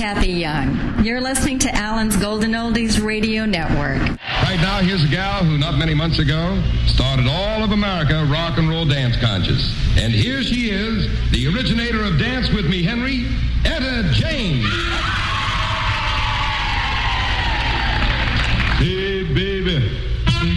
Kathy Young. You're listening to Allen's Golden Oldies Radio Network. Right now, here's a gal who not many months ago started all of America rock and roll dance conscious. And here she is, the originator of Dance With Me, Henry, Etta James.